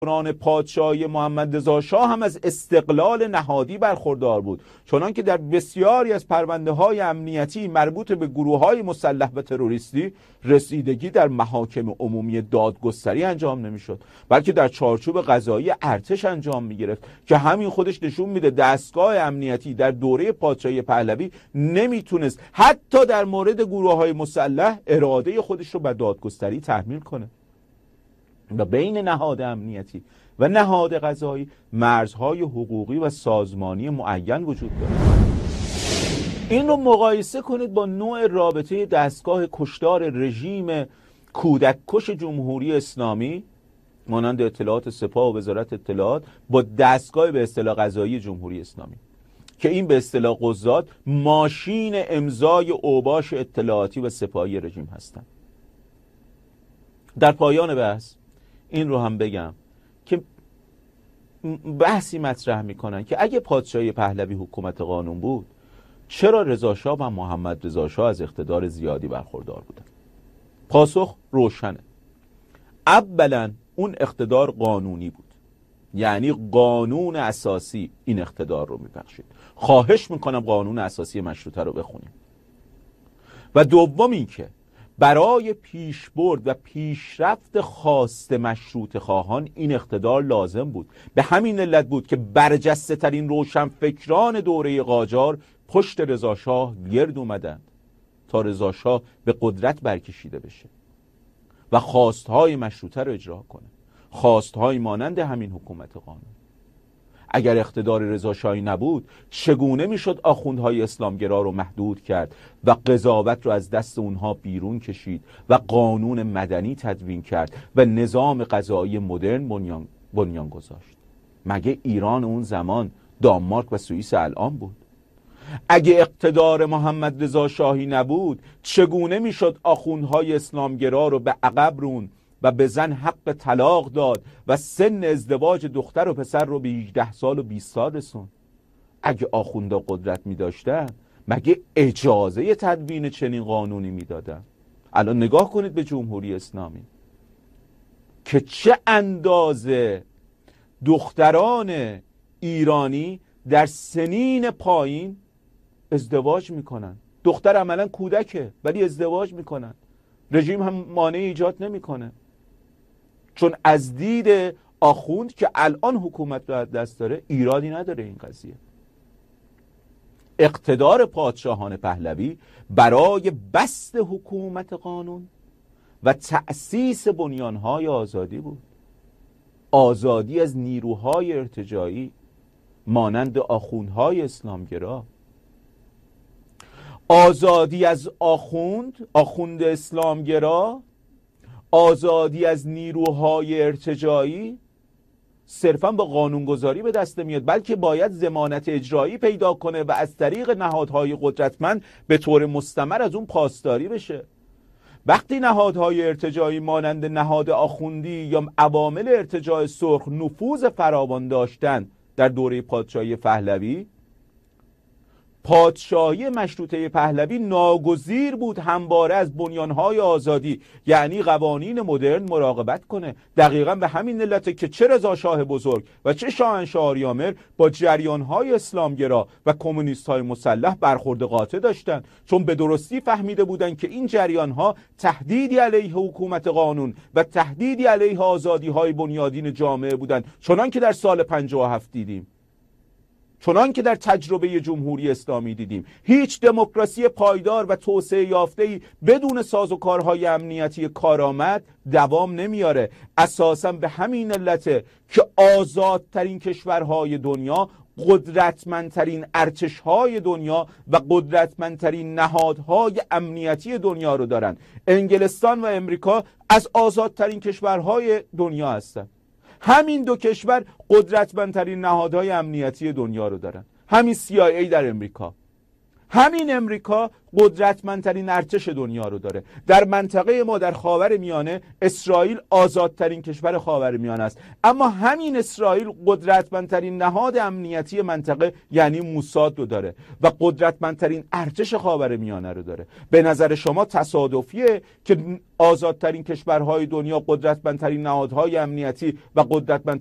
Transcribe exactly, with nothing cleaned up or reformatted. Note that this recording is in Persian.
دوران پادشاهی محمد رضا شاه هم از استقلال نهادی برخوردار بود، چنان که در بسیاری از پرونده های امنیتی مربوط به گروه های مسلح و تروریستی رسیدگی در محاکم عمومی دادگستری انجام نمیشد، بلکه در چارچوب قضایی ارتش انجام میگرفت که همین خودش نشون میده دستگاه امنیتی در دوره پادشاهی پهلوی نمیتونست حتی در مورد گروه های مسلح اراده خودش رو به دادگستری تحمیل کنه. و بین نهاد امنیتی و نهاد قضایی مرزهای حقوقی و سازمانی معین وجود داره. این رو مقایسه کنید با نوع رابطه دستگاه کشتار رژیم کودک کش جمهوری اسلامی مانند اطلاعات سپاه و وزارت اطلاعات با دستگاه به اصطلاح قضایی جمهوری اسلامی که این به اصطلاح قضات ماشین امضای اوباش اطلاعاتی و سپاهی رژیم هستند. در پایان بحث این رو هم بگم که بحثی مطرح میکنن که اگه پادشاهی پهلوی حکومت قانون بود چرا رضا شاه و محمد رضا شاه از اقتدار زیادی برخوردار بودن؟ پاسخ روشنه. اولا اون اقتدار قانونی بود، یعنی قانون اساسی این اقتدار رو میبخشید. خواهش میکنم قانون اساسی مشروطه رو بخونیم. و دوم این که برای پیشبرد و پیشرفت خواست مشروط خواهان این اقتدار لازم بود. به همین علت بود که برجسته ترین روشنفکران دوره قاجار پشت رضا شاه گرد اومدند تا رضا شاه به قدرت برکشیده بشه و خواستهای مشروطه رو اجرا کنه، خواستهای مانند همین حکومت قانون. اگر اقتدار رضا شاهی نبود چگونه میشد آخوندهای اسلامگرا رو محدود کرد و قضاوت رو از دست اونها بیرون کشید و قانون مدنی تدوین کرد و نظام قضایی مدرن بنیان, بنیان گذاشت؟ مگه ایران اون زمان دانمارک و سوئیس الان بود؟ اگه اقتدار محمد رضا شاهی نبود چگونه میشد آخوندهای اسلامگرا رو به عقب رون و به زن حق طلاق داد و سن ازدواج دختر و پسر رو به هجده سال و بیست سال رسون؟ اگه آخوندا قدرت می داشتن مگه اجازه تدوین چنین قانونی می دادن؟ الان نگاه کنید به جمهوری اسلامی که چه اندازه دختران ایرانی در سنین پایین ازدواج میکنن. دختر عملا کودکه ولی ازدواج میکنن. رژیم هم مانع ایجاد نمیکنه، چون از دید آخوند که الان حکومت رو از دست داره ایرادی نداره این قضیه. اقتدار پادشاهان پهلوی برای بسط حکومت قانون و تأسیس بنیانهای آزادی بود. آزادی از نیروهای ارتجاعی مانند آخوندهای اسلامگرا، آزادی از آخوند آخوند اسلامگرا، آزادی از نیروهای ارتجاعی صرفا با قانونگذاری به دست نمیاد، بلکه باید ضمانت اجرایی پیدا کنه و از طریق نهادهای قدرتمند به طور مستمر از اون پاسداری بشه. وقتی نهادهای ارتجاعی مانند نهاد آخوندی یا عوامل ارتجاع سرخ نفوذ فراوان داشتند در دوره پادشاهی پهلوی، پادشاهی مشروطه پهلوی ناگزیر بود همواره از بنیانهای آزادی یعنی قوانین مدرن مراقبت کنه. دقیقاً به همین علته که چه رضا شاه بزرگ و چه شاهنشاه آریامر با جریانهای اسلامگرا و کمونیست‌های مسلح برخورد قاطع داشتند، چون به درستی فهمیده بودند که این جریانها تهدیدی علیه حکومت قانون و تهدیدی علیه آزادی‌های بنیادین جامعه بودند، چنان که در سال پنجاه و هفت دیدیم، چنان که در تجربه جمهوری اسلامی دیدیم. هیچ دموکراسی پایدار و توسعه یافته‌ای بدون سازوکارهای امنیتی کارآمد دوام نمیاره. اساساً به همین علته که آزادترین کشورهای دنیا قدرتمندترین ارتشهای دنیا و قدرتمندترین نهادهای امنیتی دنیا رو دارن. انگلستان و امریکا از آزادترین کشورهای دنیا هستن. همین دو کشور قدرتمندترین نهادهای امنیتی دنیا رو دارن. همین سی آی ای در امریکا، همین امریکا قدرتمندترین ارتش دنیا رو داره. در منطقه ما در خاور میانه اسرائیل آزادترین کشور خاور میانه است، اما همین اسرائیل قدرتمندترین نهاد امنیتی منطقه یعنی موساد رو داره و قدرتمندترین ارتش خاور میانه رو داره. به نظر شما تصادفیه که آزادترین کشورهای دنیا قدرتمندترین نهادهای امنیتی و قدرتمند